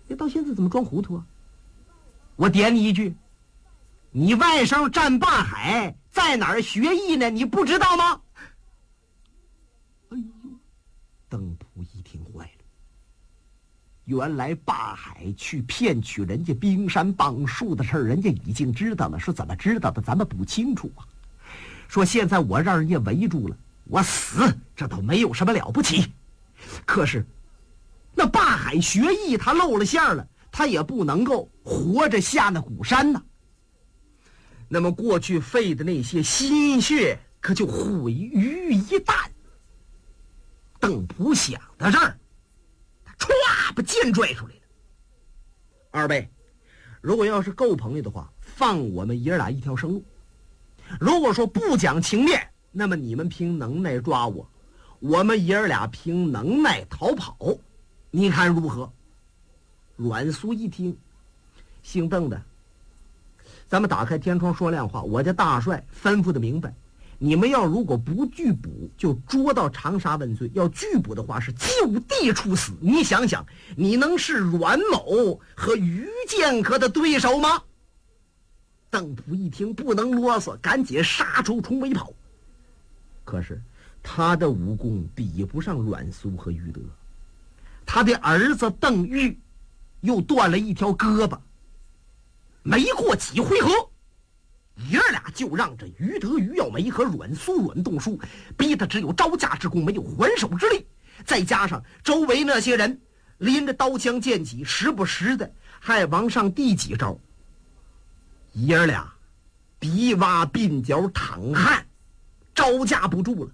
你到现在怎么装糊涂啊？我点你一句，你外甥战霸海在哪儿学艺呢？你不知道吗？哎呦，邓普一听坏了，原来霸海去骗取人家冰山棒术的事儿，人家已经知道了。说怎么知道的？咱们不清楚啊。说现在我让人家围住了，我死这都没有什么了不起。可是那霸海学艺，他露了馅了，他也不能够活着下那古山呐。那么过去费的那些心血可就毁于一旦。邓普想到这儿，他歘把剑拽出来了。二位，如果要是够朋友的话，放我们爷儿俩一条生路。如果说不讲情面，那么你们凭能耐抓我，我们爷儿俩凭能耐逃跑，你看如何？阮苏一听，姓邓的，咱们打开天窗说亮话，我家大帅吩咐的明白，你们要如果不拒捕，就捉到长沙问罪；要拒捕的话，是就地处死。你想想，你能是阮某和于剑客的对手吗？邓普一听不能啰嗦，赶紧杀出重围跑。可是他的武功比不上阮苏和于德，他的儿子邓玉又断了一条胳膊。没过几回合，爷儿俩就让这于德、于耀梅和阮苏、阮栋书逼得只有招架之功，没有还手之力。再加上周围那些人拎着刀枪剑戟，时不时的还往上递几招，爷儿俩鼻洼鬓角淌汗，招架不住了。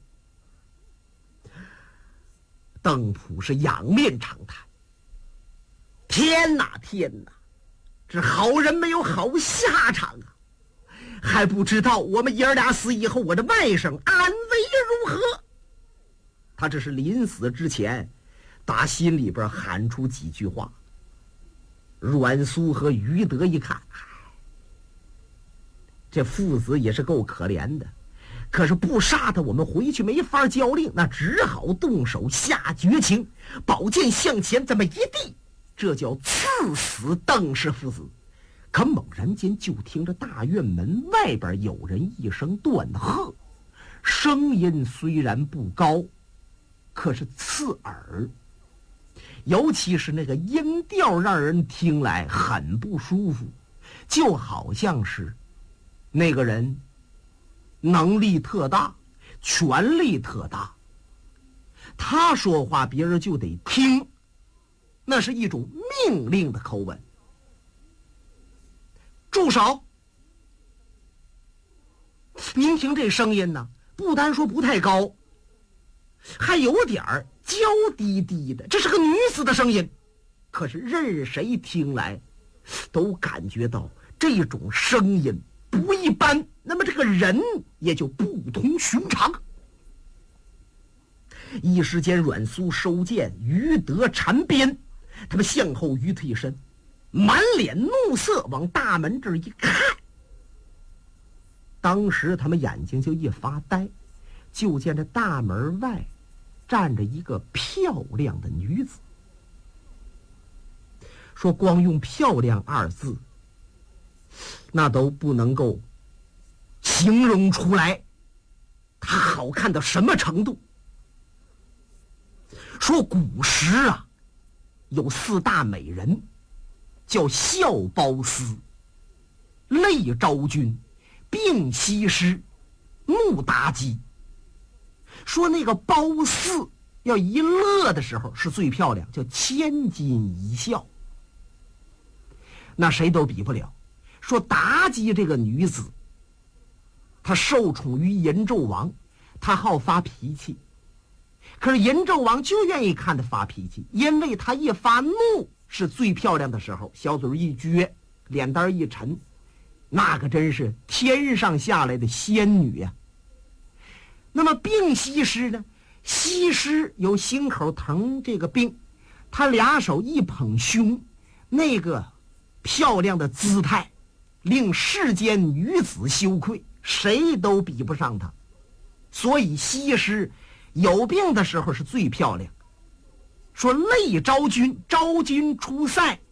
邓普是仰面长叹：天哪，天哪！这好人没有好下场啊！还不知道我们爷儿俩死以后，我的外甥安危如何？他这是临死之前打心里边喊出几句话。阮苏和于德一看，这父子也是够可怜的，可是不杀他，我们回去没法交令，那只好动手下绝情，宝剑向前这么一递，这叫刺死邓氏父子。可猛然间就听着大院门外边有人一声断喝，声音虽然不高，可是刺耳，尤其是那个音调让人听来很不舒服，就好像是那个人能力特大，权力特大，他说话别人就得听，那是一种命令的口吻。住手！您听这声音呢，不单说不太高，还有点娇滴滴的，这是个女子的声音。可是任谁听来都感觉到这种声音不一般，那么这个人也就不同寻常。一时间阮苏收剑，于德缠鞭，他们向后于退身，满脸怒色往大门这儿一看。当时他们眼睛就一发呆，就见这大门外站着一个漂亮的女子。说光用漂亮二字那都不能够形容出来她好看到什么程度。说古时啊，有4大美人，叫笑褒司、泪昭君、病西施、穆妲己。说那个褒司要一乐的时候是最漂亮，叫千金一笑，那谁都比不了。说妲己这个女子，她受宠于银纣王，她好发脾气，可是银纣王就愿意看她发脾气，因为她一发怒是最漂亮的时候，小嘴一撅，脸蛋一沉，那个真是天上下来的仙女呀。那么病西施呢？西施有心口疼这个病，她俩手一捧胸，那个漂亮的姿态令世间女子羞愧，谁都比不上她。所以西施有病的时候是最漂亮。说泪昭君，昭君出塞